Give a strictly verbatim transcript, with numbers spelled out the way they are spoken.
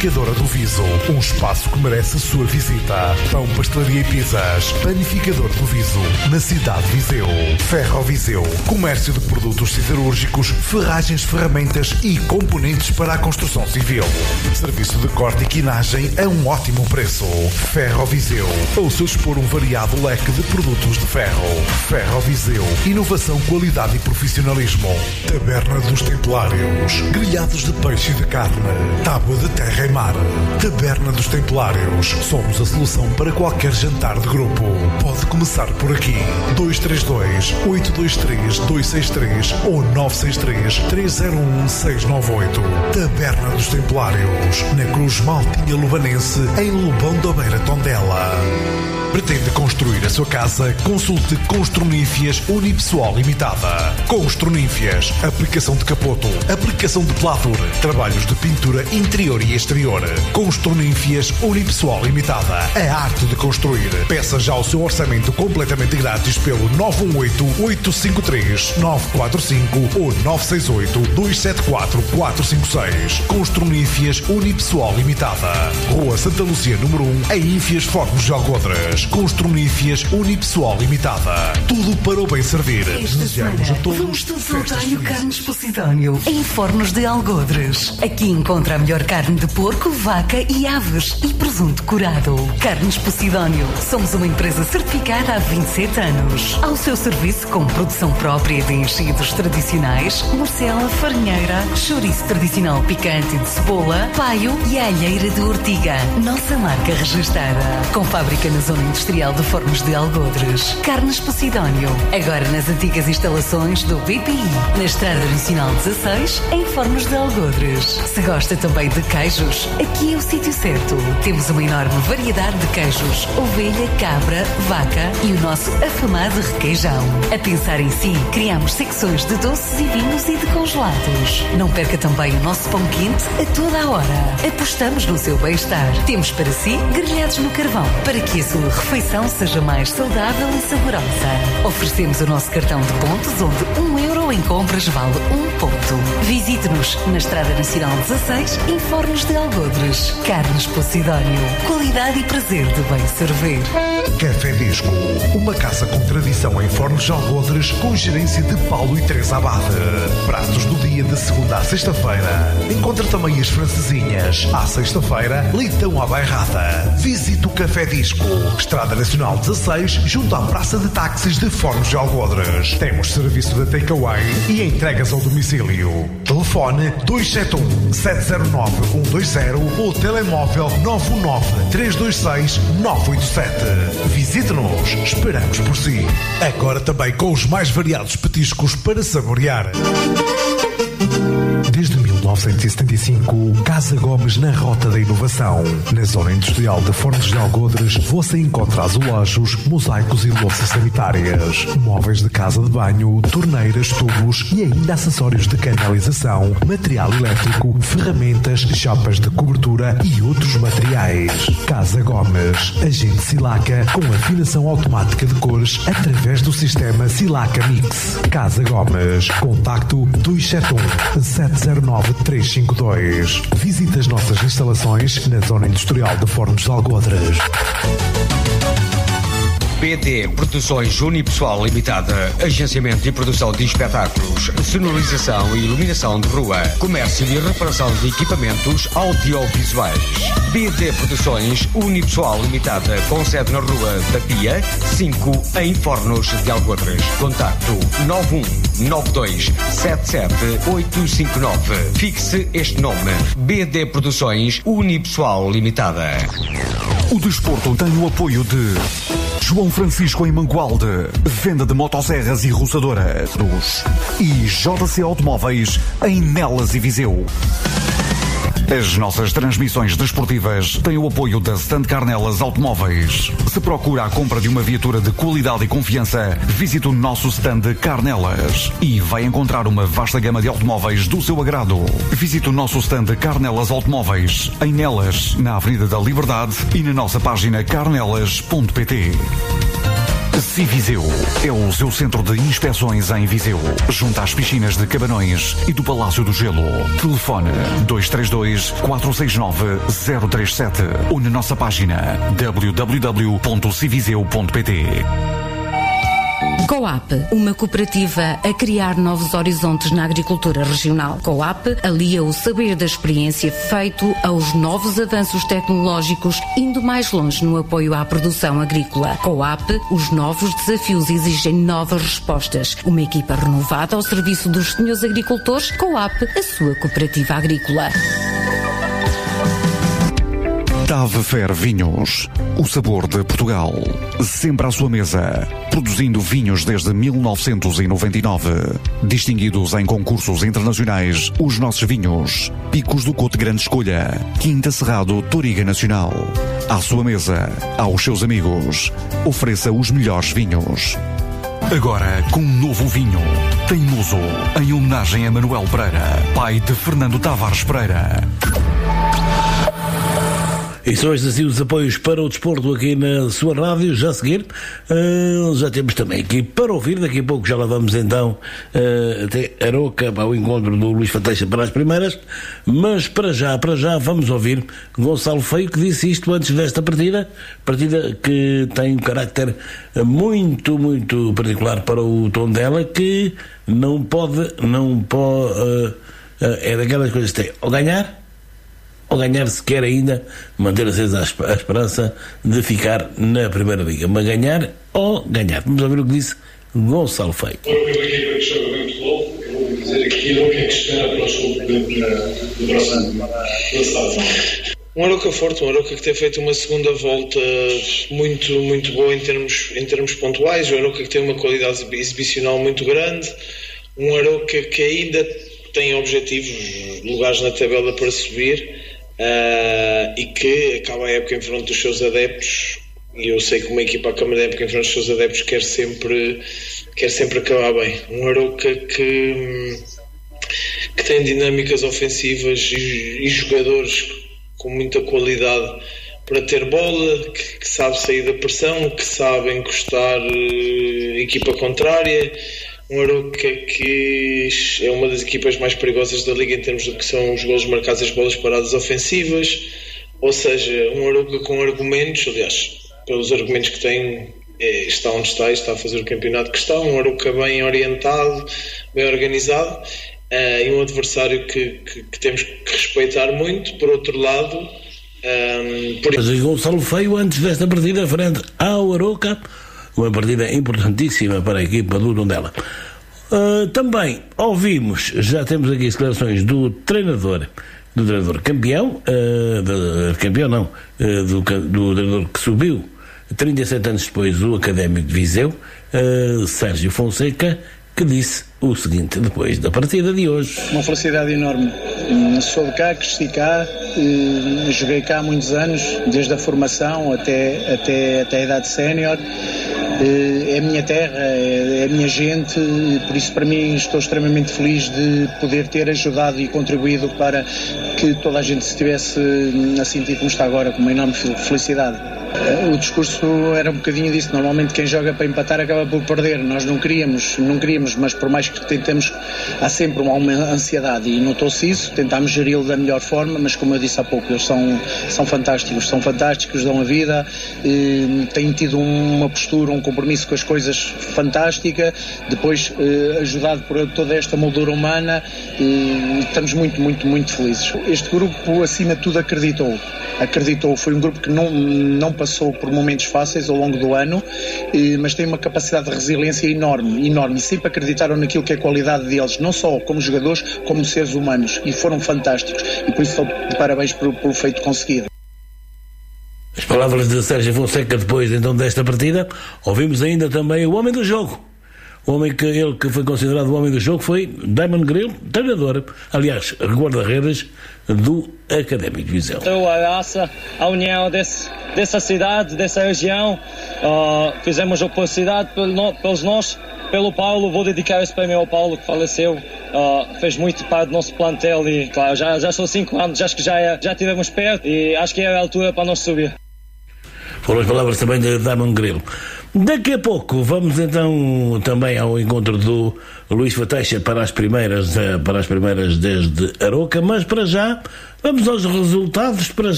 Panificadora do Viso, um espaço que merece a sua visita. Pão, pastelaria e pizzas. Panificador do Viso, na cidade de Viseu. Ferro Viseu, comércio de produtos siderúrgicos, ferragens, ferramentas e componentes para a construção civil. Serviço de corte e quinagem a um ótimo preço. Ferro Viseu, ao seu dispor um variado leque de produtos de ferro. Ferro Viseu, inovação, qualidade e profissionalismo. Taberna dos Templários, grelhados de peixe e de carne, tábua de terra e mar. Taberna dos Templários, somos a solução para qualquer jantar de grupo. Pode começar por aqui. dois três dois, oito dois três, dois seis três ou nove seis três, três zero um, seis nove oito. Taberna dos Templários, na Cruz Maltinha Lubanense, em Lobão da Beira, Tondela. Pretende construir a sua casa? Consulte Construnífias Unipessoal Limitada. Construnífias, aplicação de capoto, aplicação de pladur, trabalhos de pintura interior e exterior. Construnífias Unipessoal Limitada, a arte de construir. Peça já o seu orçamento completamente grátis pelo nove um oito, oito cinco três, nove quatro cinco ou nove seis oito, dois sete quatro, quatro cinco seis. Construnífias Unipessoal Limitada, Rua Santa Lúcia, número um, em Ínfias, Fornos de Algodres. Construnífias Unipessoal Limitada. Tudo para o bem servir. Esta semana vamos todos ao Talho Carnes Posidónio, em Fornos de Algodres. Aqui encontra a melhor carne de porco, vaca e aves e presunto curado. Carnes Posidónio. Somos uma empresa certificada há vinte e sete anos. Ao seu serviço com produção própria de enchidos tradicionais, morcela, farinheira, chouriço tradicional picante de cebola, paio e alheira de ortiga. Nossa marca registrada. Com fábrica na zona industrial de Fornos de Algodres. Carnes Posidónio. Agora nas antigas instalações do B P I. Na Estrada Nacional dezasseis, em Fornos de Algodres. Se gosta também de queijos, aqui é o sítio certo. Temos uma enorme variedade de queijos. Ovelha, cabra, vaca e o nosso afamado requeijão. A pensar em si, criamos secções de doces e vinhos e de congelados. Não perca também o nosso pão quente a toda a hora. Apostamos no seu bem-estar. Temos para si grelhados no carvão, para que a sua refeição seja mais saudável e saborosa. Oferecemos o nosso cartão de pontos, onde um euro em compras vale um ponto. Visite-nos na Estrada Nacional dezasseis, em Fornos de Algodres. Carnes Posidónio. Qualidade e prazer de bem servir. Café Disco, uma casa com tradição em Fornos de Algodres, com gerência de Paulo e Teresa Abade. Pratos do dia de segunda à sexta-feira. Encontra também as francesinhas. À sexta-feira, leitão à bairrada. Visite o Café Disco, Estrada Nacional dezasseis, junto à Praça de Táxis de Fornos de Algodres. Temos serviço de takeaway e entregas ao domicílio. Telefone dois sete um, sete zero nove, um dois zero ou telemóvel nove um nove, três dois seis, nove oito sete. Visite-nos, esperamos por si. Agora também com os mais variados petiscos para saborear. Desde mil novecentos e setenta e cinco, Casa Gomes na Rota da Inovação. Na zona industrial de Fornos de Algodres, você encontra azulejos, mosaicos e louças sanitárias, móveis de casa de banho, torneiras, tubos e ainda acessórios de canalização, material elétrico, ferramentas, chapas de cobertura e outros materiais. Casa Gomes, agente Silaca com afinação automática de cores através do sistema Silaca Mix. Casa Gomes, contacto dois sete um, sete zero nove, três cinco dois. Visite as nossas instalações na zona industrial de Fornos de Algodres. B D Produções Unipessoal Limitada, agenciamento e produção de espetáculos, sonorização e iluminação de rua, comércio e reparação de equipamentos audiovisuais. B D Produções Unipessoal Limitada, com sede na Rua da Pia, cinco, em Fornos de Algodres. Contacto nove um nove dois sete sete oito cinco nove. Fixe este nome: B D Produções Unipessoal Limitada. O desporto tem o apoio de João Francisco em Mangualde, venda de motosserras e roçadoras, e J C Automóveis em Nelas e Viseu. As nossas transmissões desportivas têm o apoio da Stand Carnelas Automóveis. Se procura a compra de uma viatura de qualidade e confiança, visite o nosso stand Carnelas e vai encontrar uma vasta gama de automóveis do seu agrado. Visite o nosso stand Carnelas Automóveis em Nelas, na Avenida da Liberdade, e na nossa página carnelas ponto pt. Civiseu é o seu centro de inspeções em Viseu, junto às piscinas de Cabanões e do Palácio do Gelo. Telefone dois três dois, quatro seis nove, zero três sete ou na nossa página w w w ponto civiseu ponto p t. Coap, uma cooperativa a criar novos horizontes na agricultura regional. Coap alia o saber da experiência feito aos novos avanços tecnológicos, indo mais longe no apoio à produção agrícola. Coap, os novos desafios exigem novas respostas. Uma equipa renovada ao serviço dos senhores agricultores. Coap, a sua cooperativa agrícola. Tave Fer Vinhos, o sabor de Portugal, sempre à sua mesa, produzindo vinhos desde mil novecentos e noventa e nove, distinguidos em concursos internacionais, os nossos vinhos, Picos do Cote Grande Escolha, Quinta Cerrado Toriga Nacional. À sua mesa, aos seus amigos, ofereça os melhores vinhos. Agora com um novo vinho, Teimoso, em homenagem a Manuel Pereira, pai de Fernando Tavares Pereira. E são estes assim os apoios para o desporto aqui na sua rádio. Já a seguir, uh, já temos também aqui para ouvir. Daqui a pouco já lá vamos então uh, até Aroca para o encontro do Luís Fateixa para as primeiras. Mas para já, para já vamos ouvir Gonçalo Feio, que disse isto antes desta partida. Partida que tem um carácter muito, muito particular para o Tondela, que não pode, não pode, uh, uh, é daquelas coisas que tem ou ganhar, ou ganhar se quer ainda manter acesa a esperança de ficar na Primeira Liga. Mas ganhar ou ganhar. Vamos ouvir o que disse Gonçalo Feio. Uma equipa que joga muito futebol, eu vou dizer aquilo que é que espera para os clubes do próximo ano. Um Aroca forte, um Aroca que tem feito uma segunda volta muito, muito boa em termos, em termos pontuais, um Aroca que tem uma qualidade exibicional muito grande, um Aroca que ainda tem objetivos, lugares na tabela para subir. Uh, e que acaba a época em frente dos seus adeptos, e eu sei que uma equipa acaba a época em frente dos seus adeptos quer sempre, quer sempre acabar bem. Um Aroca que, que tem dinâmicas ofensivas e, e jogadores com muita qualidade para ter bola, que, que sabe sair da pressão, que sabe encostar uh, a equipa contrária. Um Aroca que é uma das equipas mais perigosas da Liga em termos do que são os golos marcados e as bolas paradas ofensivas, ou seja, um Aroca com argumentos, aliás, pelos argumentos que tem, é, está onde está e está a fazer o campeonato que está, um Aroca bem orientado, bem organizado, uh, e um adversário que, que, que temos que respeitar muito. Por outro lado, um, por... Mas Gonçalo Feio, antes desta partida frente ao Aroca, uma partida importantíssima para a equipa do Tondela. Uh, também ouvimos, já temos aqui as declarações do treinador, do treinador campeão, uh, de, campeão não, uh, do, do treinador que subiu trinta e sete anos depois o Académico de Viseu, uh, Sérgio Fonseca, que disse o seguinte depois da partida de hoje. Uma felicidade enorme. Sou de cá, cresci cá, joguei cá há muitos anos, desde a formação até, até, até a idade sénior. É a minha terra, é a minha gente, por isso para mim estou extremamente feliz de poder ter ajudado e contribuído para que toda a gente se estivesse a sentir como está agora, com uma enorme felicidade. O discurso era um bocadinho disso. Normalmente quem joga para empatar acaba por perder. Nós não queríamos, não queríamos, mas por mais que tentemos, há sempre uma, uma ansiedade e notou-se isso. Tentámos geri-lo da melhor forma, mas como eu disse há pouco, eles são, são fantásticos, são fantásticos, dão a vida, eh, têm tido uma postura, um compromisso com as coisas fantástica, depois eh, ajudado por toda esta moldura humana, eh, estamos muito, muito, muito felizes. Este grupo, acima de tudo, acreditou. Acreditou, foi um grupo que não, não passou por momentos fáceis ao longo do ano, eh, mas tem uma capacidade de resiliência enorme, enorme, e sempre acreditaram naquilo que é a qualidade deles, não só como jogadores, como seres humanos, e foram fantásticos, e por isso só parabéns pelo, pelo feito conseguido. As palavras de Sérgio Fonseca depois então desta partida. Ouvimos ainda também o homem do jogo. O homem que ele que foi considerado o homem do jogo foi Damon Grill, treinador, aliás, guarda-redes do Académico de Viseu. A raça, a união desse, dessa cidade, dessa região, uh, fizemos a publicidade pelos nós, pelo Paulo. Vou dedicar esse prémio ao Paulo, que faleceu, uh, fez muito parte do nosso plantel e, claro, já, já são cinco anos, acho que já, é, já estivemos perto e acho que é a altura para nós subir. Foram as palavras também de Damon Grilo. Daqui a pouco vamos então também ao encontro do Luís Fateixa para as primeiras, para as primeiras desde Aroca, mas para já vamos aos resultados. Para